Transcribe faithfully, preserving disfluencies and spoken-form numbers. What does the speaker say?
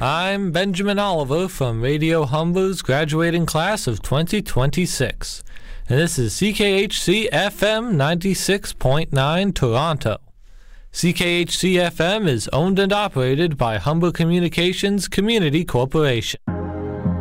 I'm Benjamin Oliver from Radio Humber's graduating class of twenty twenty-six, and this is C K H C F M ninety-six point nine Toronto. C K H C F M is owned and operated by Humber Communications Community Corporation.